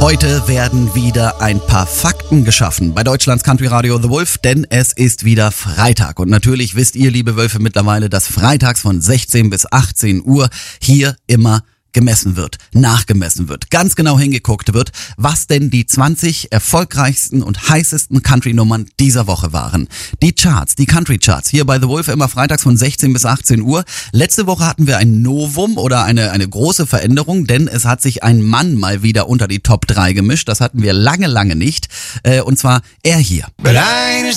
Heute werden wieder ein paar Fakten geschaffen bei Deutschlands Country Radio The Wolf, denn es ist wieder Freitag. Und natürlich wisst ihr, liebe Wölfe, mittlerweile, dass freitags von 16 bis 18 Uhr hier immer gemessen wird, nachgemessen wird, ganz genau hingeguckt wird, was denn die 20 erfolgreichsten und heißesten Country-Nummern dieser Woche waren. Die Charts, die Country-Charts, hier bei The Wolf immer freitags von 16 bis 18 Uhr. Letzte Woche hatten wir ein Novum oder eine große Veränderung, denn es hat sich ein Mann mal wieder unter die Top 3 gemischt. Das hatten wir lange nicht. Und zwar er hier. But I ain't